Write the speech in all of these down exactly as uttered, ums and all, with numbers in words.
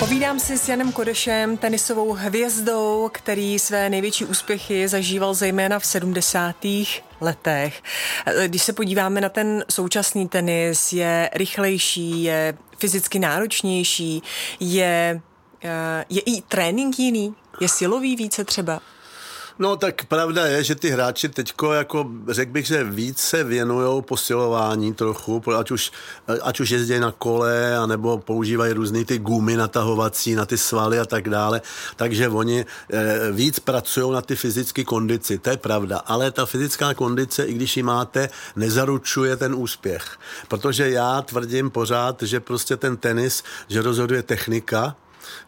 Povídám si s Janem Kodešem, tenisovou hvězdou, který své největší úspěchy zažíval zejména v sedmdesátých letech. Když se podíváme na ten současný tenis, je rychlejší, je fyzicky náročnější, je, je i trénink jiný, je silový více třeba? No tak pravda je, že ty hráči teďko, jako řekl bych, že víc se věnujou posilování trochu, ať už, ať už jezdí na kole, anebo používají různý ty gumy natahovací na ty svaly a tak dále, takže oni eh, víc pracují na ty fyzické kondici, to je pravda, ale ta fyzická kondice, i když ji máte, nezaručuje ten úspěch, protože já tvrdím pořád, že prostě ten tenis, že rozhoduje technika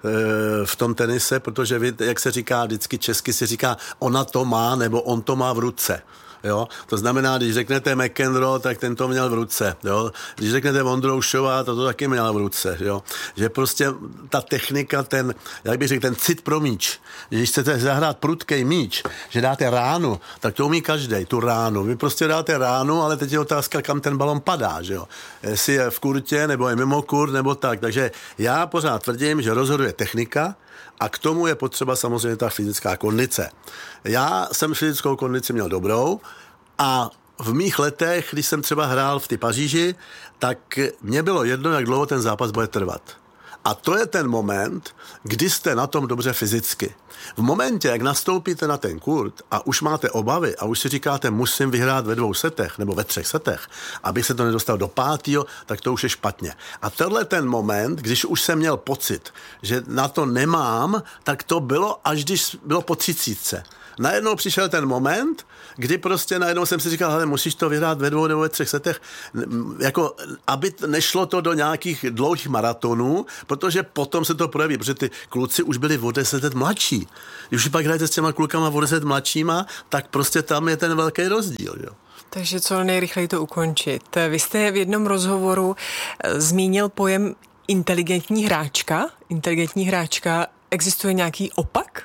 v tom tenise, protože vy, jak se říká, vždycky česky se říká, ona to má, nebo on to má v ruce. Jo? To znamená, když řeknete McEnroe, tak ten to měl v ruce. Jo? Když řeknete Vondroušová, to to taky měl v ruce. Jo? Že prostě ta technika, ten, jak bych řekl, ten cit pro míč. Když chcete zahrát prudkej míč, že dáte ránu, tak to umí každej, tu ránu. Vy prostě dáte ránu, ale teď je otázka, kam ten balon padá. Že jo? Jestli je v kurtě, nebo je mimo kurt, nebo tak. Takže já pořád tvrdím, že rozhoduje technika, a k tomu je potřeba samozřejmě ta fyzická kondice. Já jsem fyzickou kondici měl dobrou a v mých letech, když jsem třeba hrál v ty Paříži, tak mně bylo jedno, jak dlouho ten zápas bude trvat. A to je ten moment, kdy jste na tom dobře fyzicky. V momentě, jak nastoupíte na ten kurt a už máte obavy a už si říkáte, musím vyhrát ve dvou setech nebo ve třech setech, abych se to nedostal do pátýho, tak to už je špatně. A tenhle ten moment, když už jsem měl pocit, že na to nemám, tak to bylo, až když bylo po třicítce. Najednou přišel ten moment, kdy prostě najednou jsem si říkal, hele, musíš to vyhrát ve dvou nebo ve třech setech, jako, aby nešlo to do nějakých dlouhých maratonů, protože potom se to projeví, protože ty kluci už byli o deset let mladší. Když už pak hrajete s těma klukama o deset mladšíma, tak prostě tam je ten velký rozdíl, jo. Takže co nejrychleji to ukončit. Vy jste v jednom rozhovoru zmínil pojem inteligentní hráčka. Inteligentní hráčka, existuje nějaký opak?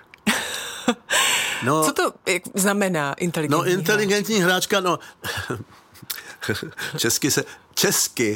No, co to jak znamená inteligentní No inteligentní hráčka, hráčka no česky se, česky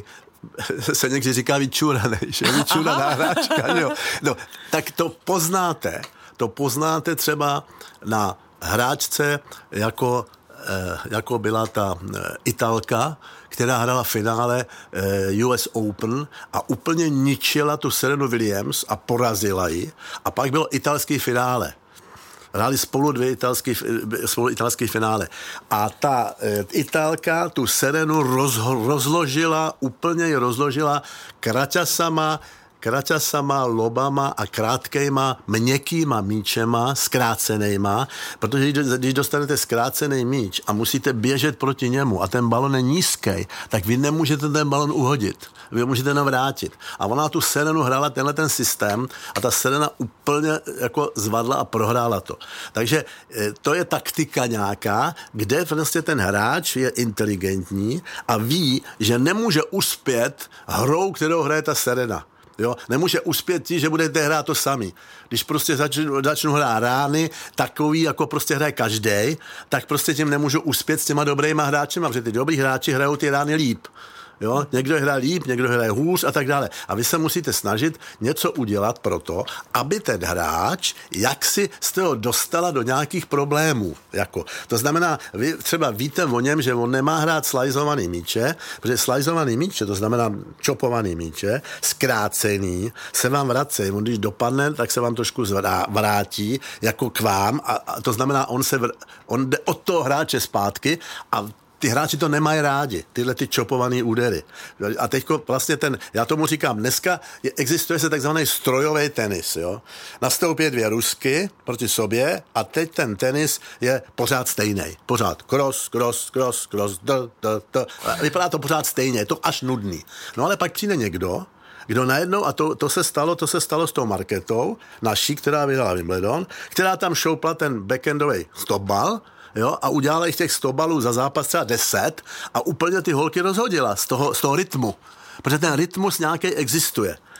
se někdy říká vyčuranej, že vyčuraná hráčka, jo. No, tak to poznáte, to poznáte třeba na hráčce jako, jako byla ta Italka, která hrála v finále U S Open a úplně ničila tu Serenu Williams a porazila ji a pak bylo italský finále. Hráli spolu dvě italský, spolu italský finále. A ta e, Italka tu Serenu rozho, rozložila, úplně ji rozložila kraťasama, kraťasama, lobama a krátkejma, měkkýma míčema, zkrácenejma, protože když dostanete zkrácený míč a musíte běžet proti němu a ten balon je nízký, tak vy nemůžete ten balon uhodit. Vy ho můžete navrátit. A ona tu Serenu hrála tenhle ten systém a ta Serena úplně jako zvadla a prohrála to. Takže to je taktika nějaká, kde vlastně ten hráč je inteligentní a ví, že nemůže uspět hrou, kterou hraje ta Serena. Jo? Nemůže uspět tí, že budete hrát to sami. Když prostě začnu, začnu hrát rány, takový, jako prostě hraje každej, tak prostě tím nemůžu uspět s těma dobrýma hráčima, protože ty dobrý hráči hrajou ty rány líp. Jo? Někdo hraje líp, někdo hraje hůř a tak dále. A vy se musíte snažit něco udělat pro to, aby ten hráč jaksi jste ho dostala do nějakých problémů. Jako. To znamená, vy třeba víte o něm, že on nemá hrát slajzovaný míče, protože slajzovaný míče, to znamená čopovaný míče, zkrácený, se vám vrací. On když dopadne, tak se vám trošku vrátí jako k vám a, a to znamená, on, se vr, on jde od toho hráče zpátky a ty hráči to nemají rádi, tyhle ty čopované údery. A teďko vlastně ten, já tomu říkám, dneska je, existuje se takzvaný strojový tenis, jo. Nastoupí dvě rusky proti sobě a teď ten tenis je pořád stejný. Pořád cross, cross, cross, cross, d, d, d. Vypadá to pořád stejně, je to až nudný. No ale pak přijde někdo, kdo najednou, a to, to se stalo, to se stalo s tou Marketou, naší, která vyhrala Wimbledon, která tam šoupla ten backendový stopbal, jo, a udělala jich těch sto balů za zápas třeba deset a úplně ty holky rozhodila z toho, z toho rytmu. Protože ten rytmus nějaký existuje.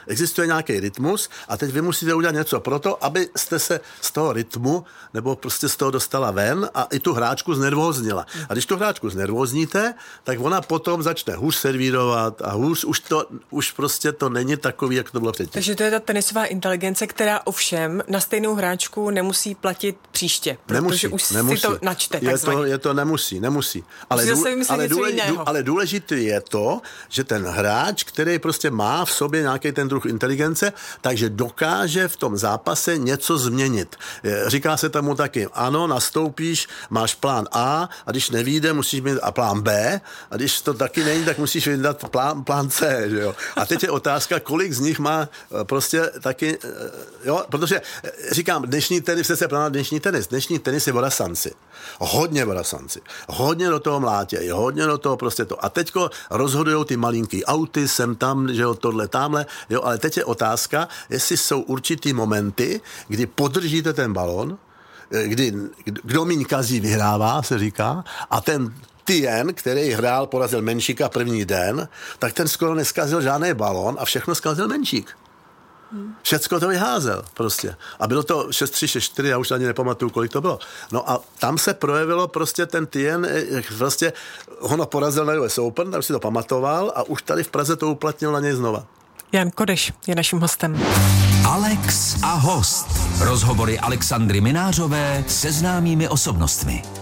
existuje nějaký rytmus a teď vy musíte udělat něco pro to, abyste se z toho rytmu nebo prostě z toho dostala ven a i tu hráčku znervóznila. A když tu hráčku znervózníte, tak ona potom začne hůř servírovat a hůř už to, už prostě to není takový, jak to bylo předtím. Takže to je ta tenisová inteligence, která ovšem na stejnou hráčku nemusí platit příště, protože nemusí, už nemusí. si to načte. Je to, je to nemusí, nemusí. Ale, dů, ale, důležitý, ale důležité je to, že ten hráč, který prostě má v sobě nějaký ten druh inteligence, takže dokáže v tom zápase něco změnit. Říká se tomu taky, ano, nastoupíš, máš plán A a když nevíde, musíš mít a plán B a když to taky není, tak musíš vydat plán, plán C. Že jo? A teď je otázka, kolik z nich má prostě taky, jo, protože říkám, dnešní tenis, se plán dnešní tenis, dnešní tenis je vodasanci. Hodně vodasanci. Hodně do toho mlátějí, hodně do toho prostě to. A teďko rozhodujou ty malinký auty, sem tam, že jo, tohle, tamhle, jo, ale teď je otázka, jestli jsou určitý momenty, kdy podržíte ten balon, kdy kdo míň kazí, vyhrává, se říká, a ten Tien, který hrál, porazil Menšíka první den, tak ten skoro neskazil žádný balon a všechno skazil Menšík. Hmm. Všecko to vyházel prostě. A bylo to šest tři, šest čtyři, já už ani nepamatuju, kolik to bylo. No a tam se projevilo prostě ten Tien, prostě ono porazil na U S Open, tam si to pamatoval a už tady v Praze to uplatnil na něj znova. Jan Kodeš je naším hostem. Alex a host. Rozhovory Alexandry Minářové se známými osobnostmi.